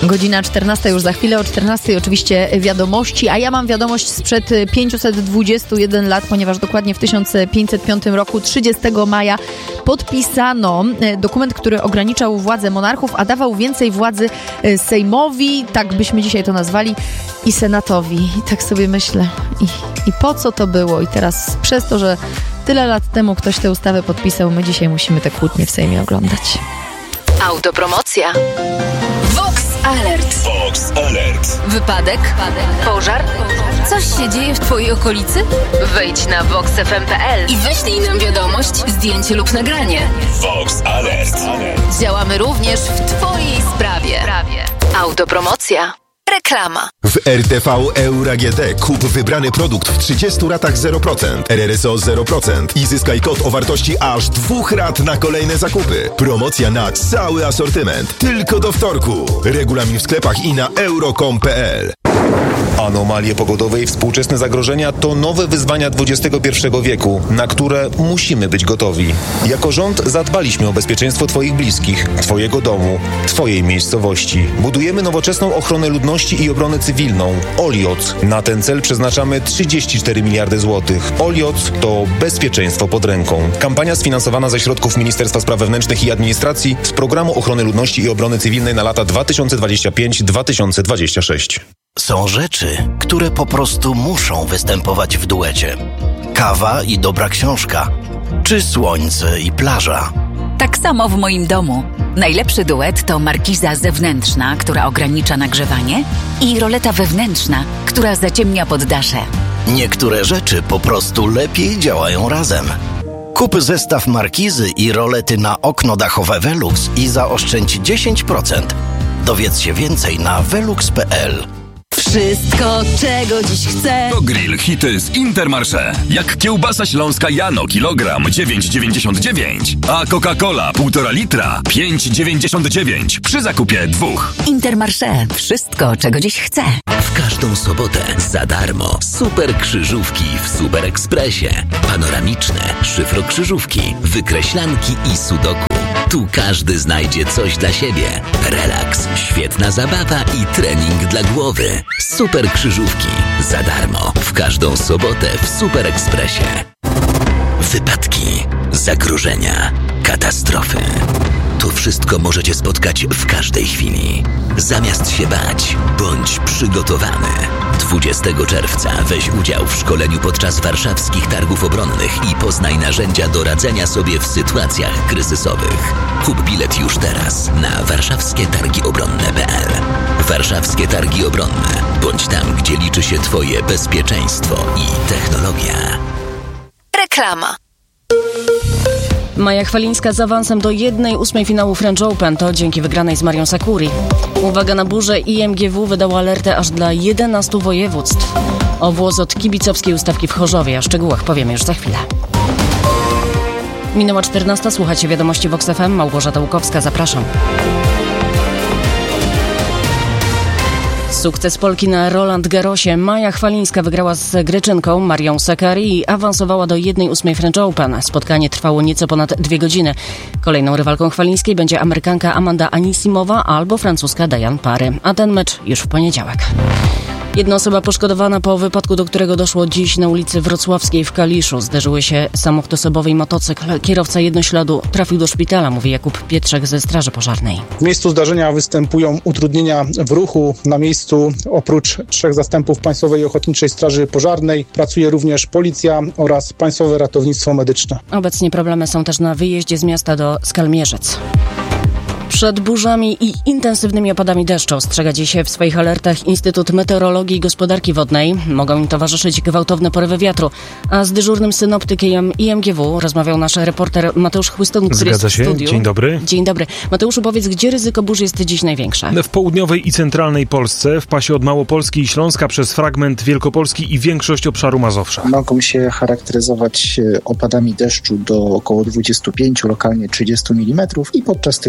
Godzina 14 już za chwilę, o 14 oczywiście wiadomości, a ja mam wiadomość sprzed 521 lat, ponieważ dokładnie w 1505 roku, 30 maja podpisano dokument, który ograniczał władzę monarchów, a dawał więcej władzy Sejmowi, tak byśmy dzisiaj to nazwali, i Senatowi. I tak sobie myślę, i po co to było? I teraz przez to, że tyle lat temu ktoś tę ustawę podpisał, my dzisiaj musimy te kłótnie w Sejmie oglądać. Autopromocja. Vox Alert. Vox Alert. Wypadek? Pożar? Coś się dzieje w twojej okolicy? Wejdź na voxfm.pl i wyślij nam wiadomość, zdjęcie lub nagranie. Vox Alert. Działamy również w twojej sprawie. Autopromocja. Reklama. W RTV Euro AGD kup wybrany produkt w 30 ratach 0%, RRSO 0% i zyskaj kod o wartości aż 2 rat na kolejne zakupy. Promocja na cały asortyment. Tylko do wtorku. Regulamin w sklepach i na euro.com.pl. Anomalie pogodowe i współczesne zagrożenia to nowe wyzwania XXI wieku, na które musimy być gotowi. Jako rząd zadbaliśmy o bezpieczeństwo Twoich bliskich, Twojego domu, Twojej miejscowości. Budujemy nowoczesną ochronę ludności i obronę cywilną. OLIOC. Na ten cel przeznaczamy 34 miliardy złotych. OLIOC to bezpieczeństwo pod ręką. Kampania sfinansowana ze środków Ministerstwa Spraw Wewnętrznych i Administracji z Programu Ochrony Ludności i Obrony Cywilnej na lata 2025-2026. Są rzeczy, które po prostu muszą występować w duecie. Kawa i dobra książka, czy słońce i plaża. Tak samo w moim domu. Najlepszy duet to markiza zewnętrzna, która ogranicza nagrzewanie, i roleta wewnętrzna, która zaciemnia poddasze. Niektóre rzeczy po prostu lepiej działają razem. Kup zestaw markizy i rolety na okno dachowe Velux i zaoszczędź 10%. Dowiedz się więcej na velux.pl. Wszystko, czego dziś chcę. To grill hity z Intermarché. Jak kiełbasa śląska Jano kilogram 9,99, a Coca-Cola 1,5 litra 5,99 przy zakupie 2. Intermarché. Wszystko, czego dziś chcę. W każdą sobotę za darmo super krzyżówki w Super Expressie. Panoramiczne, szyfrokrzyżówki, wykreślanki i sudoku. Tu każdy znajdzie coś dla siebie. Relaks, świetna zabawa i trening dla głowy. Super krzyżówki za darmo w każdą sobotę w Super Expressie. Wypadki, zagrożenia, katastrofy. To wszystko możecie spotkać w każdej chwili. Zamiast się bać, bądź przygotowany. 20 czerwca weź udział w szkoleniu podczas warszawskich targów obronnych i poznaj narzędzia do radzenia sobie w sytuacjach kryzysowych. Kup bilet już teraz na warszawskietargiobronne.pl. Warszawskie Targi Obronne. Bądź tam, gdzie liczy się Twoje bezpieczeństwo i technologia. Reklama. Maja Chwalińska z awansem do 1/8 finału French Open to dzięki wygranej z Marią Sakuri. Uwaga na burzę, IMGW wydało alertę aż dla 11 województw. O włos od kibicowskiej ustawki w Chorzowie. O szczegółach powiemy już za chwilę. Minęła 14, słuchacie wiadomości Vox FM. Małgorzata Łukowska, zapraszam. Sukces Polki na Roland Garrosie. Maja Chwalińska wygrała z Greczynką Marią Sakari i awansowała do 1/8 French Open. Spotkanie trwało nieco ponad 2 godziny. Kolejną rywalką Chwalińskiej będzie Amerykanka Amanda Anisimowa albo francuska Diane Parry. A ten mecz już w poniedziałek. Jedna osoba poszkodowana po wypadku, do którego doszło dziś na ulicy Wrocławskiej w Kaliszu. Zderzyły się samochód osobowy i motocykl. Kierowca jednośladu trafił do szpitala, mówi Jakub Pietrzak ze Straży Pożarnej. W miejscu zdarzenia występują utrudnienia w ruchu. Na miejscu oprócz 3 zastępów Państwowej Ochotniczej Straży Pożarnej pracuje również policja oraz Państwowe Ratownictwo Medyczne. Obecnie problemy są też na wyjeździe z miasta do Skalmierzyc. Przed burzami i intensywnymi opadami deszczu ostrzega dziś w swoich alertach Instytut Meteorologii i Gospodarki Wodnej. Mogą im towarzyszyć gwałtowne porywy wiatru. A z dyżurnym synoptykiem IMGW rozmawiał nasz reporter Mateusz Chłyston, który jest w studiu. Dzień dobry. Dzień dobry. Mateuszu, powiedz, gdzie ryzyko burz jest dziś największe? W południowej i centralnej Polsce, w pasie od Małopolski i Śląska przez fragment Wielkopolski i większość obszaru Mazowsza. Mogą się charakteryzować opadami deszczu do około 25, lokalnie 30 mm i podczas tych burz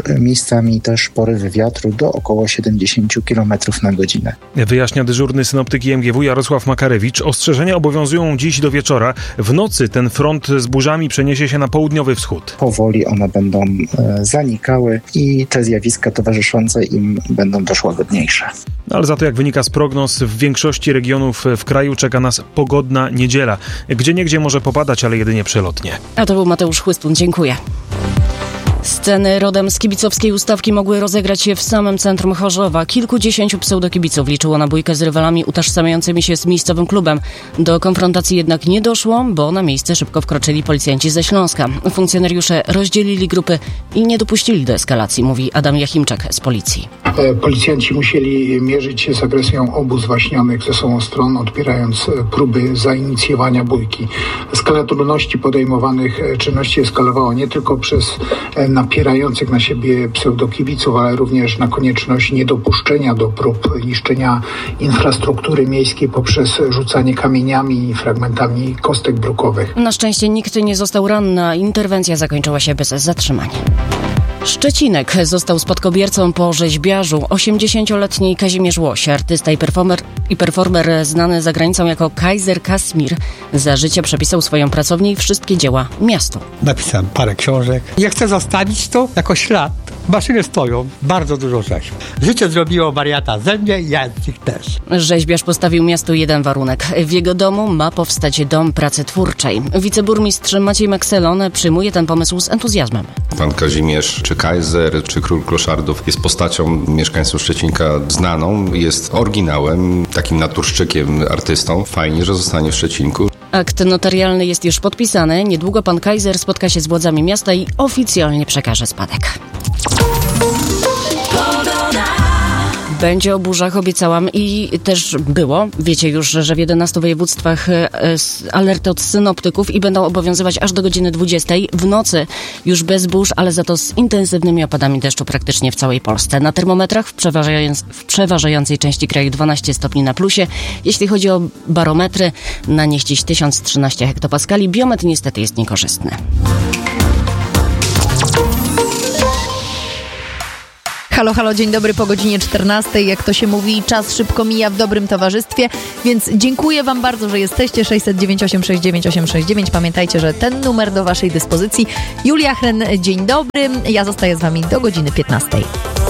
burz, miejscami też porywy wiatru do około 70 km na godzinę. Wyjaśnia dyżurny synoptyk IMGW Jarosław Makarewicz. Ostrzeżenia obowiązują dziś do wieczora. W nocy ten front z burzami przeniesie się na południowy wschód. Powoli one będą zanikały i te zjawiska towarzyszące im będą też łagodniejsze. Ale za to, jak wynika z prognoz, w większości regionów w kraju czeka nas pogodna niedziela. Gdzieniegdzie może popadać, ale jedynie przelotnie. A to był Mateusz Chłystun. Dziękuję. Sceny rodem z kibicowskiej ustawki mogły rozegrać się w samym centrum Chorzowa. Kilkudziesięciu pseudokibiców liczyło na bójkę z rywalami utożsamiającymi się z miejscowym klubem. Do konfrontacji jednak nie doszło, bo na miejsce szybko wkroczyli policjanci ze Śląska. Funkcjonariusze rozdzielili grupy i nie dopuścili do eskalacji, mówi Adam Jachimczak z policji. Policjanci musieli mierzyć się z agresją obu zwaśnionych ze sobą stron, odpierając próby zainicjowania bójki. Skala trudności podejmowanych czynności eskalowała nie tylko przez napierających na siebie pseudokibiców, ale również na konieczność niedopuszczenia do prób niszczenia infrastruktury miejskiej poprzez rzucanie kamieniami i fragmentami kostek brukowych. Na szczęście nikt nie został ranny, a interwencja zakończyła się bez zatrzymania. Szczecinek został spadkobiercą po rzeźbiarzu. 80-letni Kazimierz Łoś, artysta i performer znany za granicą jako Kaiser Kasimir, za życia przepisał swoją pracownię i wszystkie dzieła miastu. Napisałem parę książek. Ja chcę zostawić to jako ślad. Maszyny stoją, bardzo dużo rzeźb. Życie zrobiło wariata ze mnie i ja z nich też. Rzeźbiarz postawił miastu jeden warunek. W jego domu ma powstać dom pracy twórczej. Wiceburmistrz Maciej Mekselon przyjmuje ten pomysł z entuzjazmem. Pan Kazimierz, czy Kaiser, czy Król Kloszardów jest postacią mieszkańców Szczecinka znaną, jest oryginałem, takim naturszczykiem, artystą. Fajnie, że zostanie w Szczecinku. Akt notarialny jest już podpisany. Niedługo pan Kaiser spotka się z władzami miasta i oficjalnie przekaże spadek. Będzie o burzach, obiecałam i też było. Wiecie już, że w 11 województwach alerty od synoptyków i będą obowiązywać aż do godziny 20. W nocy już bez burz, ale za to z intensywnymi opadami deszczu praktycznie w całej Polsce. Na termometrach w przeważającej części kraju 12 stopni na plusie. Jeśli chodzi o barometry, na nich dziś 1013 hektopaskali. Biometr niestety jest niekorzystny. Halo, halo, dzień dobry po godzinie 14. Jak to się mówi, czas szybko mija w dobrym towarzystwie, więc dziękuję Wam bardzo, że jesteście. 609 869 869. Pamiętajcie, że ten numer do Waszej dyspozycji. Julia Hren, dzień dobry. Ja zostaję z Wami do godziny 15.